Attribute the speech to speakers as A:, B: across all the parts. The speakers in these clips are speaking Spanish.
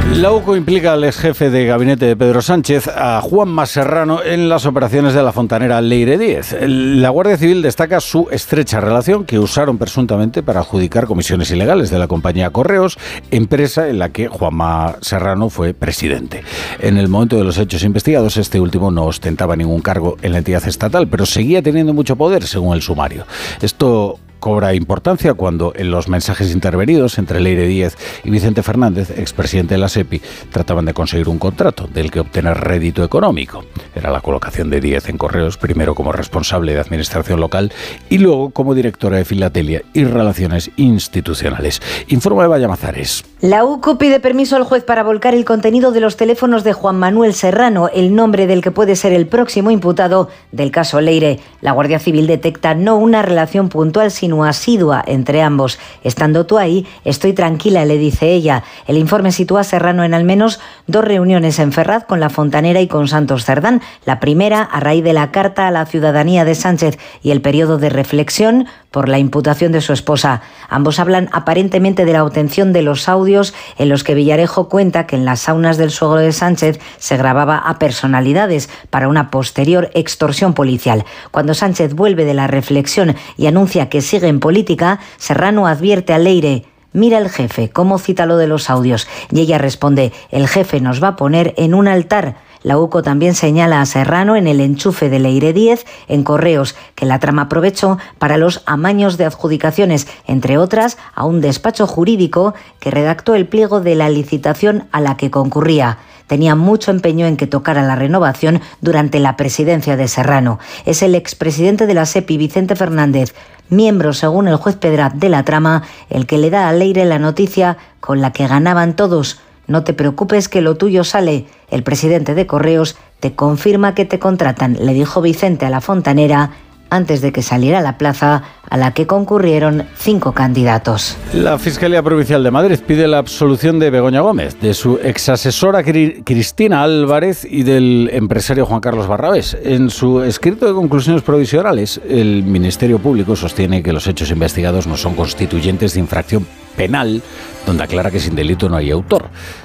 A: La UCO implica al ex jefe de gabinete de Pedro Sánchez, a Juanma Serrano, en las operaciones de la fontanera Leire 10. La Guardia Civil destaca su estrecha relación que usaron presuntamente para adjudicar comisiones ilegales de la compañía Correos, empresa en la que Juanma Serrano fue presidente. En el momento de los hechos investigados, este último no ostentaba ningún cargo en la entidad estatal, pero seguía teniendo mucho poder, según el sumario. Esto cobra importancia cuando en los mensajes intervenidos entre Leire 10 y Vicente Fernández, expresidente de la SEPI, trataban de conseguir un contrato del que obtener rédito económico. Era la colocación de 10 en Correos, primero como responsable de administración local y luego como directora de Filatelia y Relaciones Institucionales. Informa Eva Llamazares.
B: La UCO pide permiso al juez para volcar el contenido de los teléfonos de Juan Manuel Serrano, el nombre del que puede ser el próximo imputado del caso Leire. La Guardia Civil detecta no una relación puntual, sino asidua entre ambos. Estando tú ahí, estoy tranquila, le dice ella. El informe sitúa a Serrano en al menos 2 reuniones en Ferraz con la fontanera y con Santos Cerdán. La primera a raíz de la carta a la ciudadanía de Sánchez y el periodo de reflexión por la imputación de su esposa. Ambos hablan aparentemente de la obtención de los audios en los que Villarejo cuenta que en las saunas del suegro de Sánchez se grababa a personalidades para una posterior extorsión policial. Cuando Sánchez vuelve de la reflexión y anuncia que sigue en política, Serrano advierte a Leire: mira el jefe, cómo cita lo de los audios. Y ella responde: el jefe nos va a poner en un altar. La UCO también señala a Serrano en el enchufe de Leire 10 en Correos, que la trama aprovechó para los amaños de adjudicaciones, entre otras a un despacho jurídico que redactó el pliego de la licitación a la que concurría. Tenía mucho empeño en que tocara la renovación durante la presidencia de Serrano. Es el expresidente de la SEPI, Vicente Fernández, miembro, según el juez Pedraz, de la trama, el que le da a Leire la noticia con la que ganaban todos. No te preocupes que lo tuyo sale. El presidente de Correos te confirma que te contratan, le dijo Vicente a la fontanera antes de que saliera a la plaza a la que concurrieron 5 candidatos.
A: La Fiscalía Provincial de Madrid pide la absolución de Begoña Gómez, de su exasesora Cristina Álvarez y del empresario Juan Carlos Barrabés. En su escrito de conclusiones provisionales, el Ministerio Público sostiene que los hechos investigados no son constituyentes de infracción penal, donde aclara que sin delito no hay autor.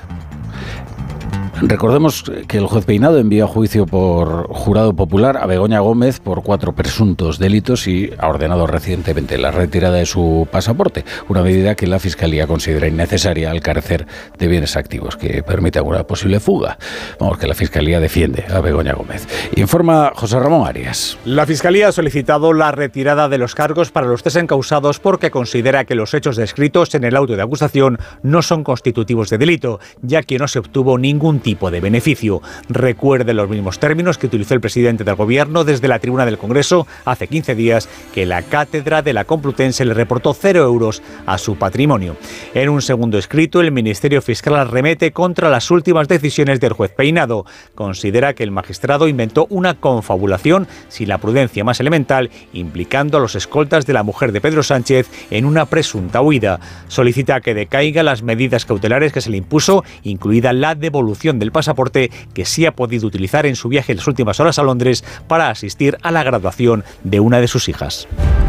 A: Recordemos que el juez Peinado envió a juicio por jurado popular a Begoña Gómez por 4 presuntos delitos y ha ordenado recientemente la retirada de su pasaporte, una medida que la Fiscalía considera innecesaria al carecer de bienes activos que permitan una posible fuga. Vamos, que la Fiscalía defiende a Begoña Gómez. Informa José Ramón Arias.
C: La Fiscalía ha solicitado la retirada de los cargos para los 3 encausados porque considera que los hechos descritos en el auto de acusación no son constitutivos de delito, ya que no se obtuvo ningún tipo de beneficio. Recuerde los mismos términos que utilizó el presidente del Gobierno desde la tribuna del Congreso hace 15 días, que la cátedra de la Complutense le reportó 0 euros a su patrimonio. En un segundo escrito, el Ministerio Fiscal arremete contra las últimas decisiones del juez Peinado. Considera que el magistrado inventó una confabulación sin la prudencia más elemental, implicando a los escoltas de la mujer de Pedro Sánchez en una presunta huida. Solicita que decaigan las medidas cautelares que se le impuso, incluida la devolución del pasaporte que sí ha podido utilizar en su viaje en las últimas horas a Londres para asistir a la graduación de una de sus hijas.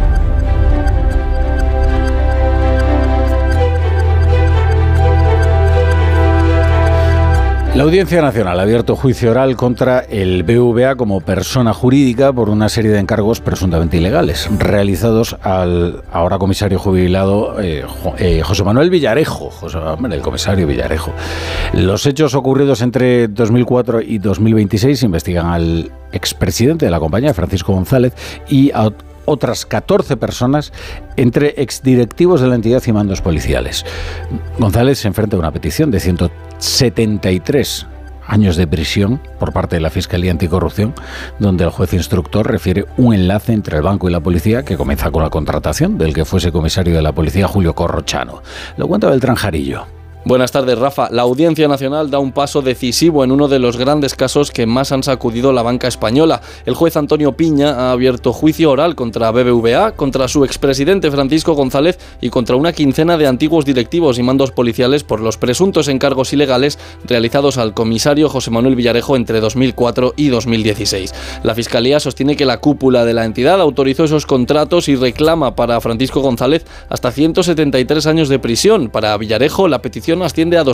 A: La Audiencia Nacional ha abierto juicio oral contra el BVA como persona jurídica por una serie de encargos presuntamente ilegales realizados al ahora comisario jubilado José Manuel Villarejo, el comisario Villarejo. Los hechos ocurridos entre 2004 y 2026 investigan al expresidente de la compañía, Francisco González, y a otras 14 personas entre exdirectivos de la entidad y mandos policiales. González se enfrenta a una petición de 173 años de prisión por parte de la Fiscalía Anticorrupción, donde el juez instructor refiere un enlace entre el banco y la policía que comienza con la contratación del que fuese comisario de la policía, Julio Corrochano. Lo cuenta Beltrán Jarillo.
D: Buenas tardes, Rafa. La Audiencia Nacional da un paso decisivo en uno de los grandes casos que más han sacudido la banca española. El juez Antonio Piña ha abierto juicio oral contra BBVA, contra su expresidente Francisco González y contra una quincena de antiguos directivos y mandos policiales por los presuntos encargos ilegales realizados al comisario José Manuel Villarejo entre 2004 y 2016. La Fiscalía sostiene que la cúpula de la entidad autorizó esos contratos y reclama para Francisco González hasta 173 años de prisión. Para Villarejo, la petición asciende a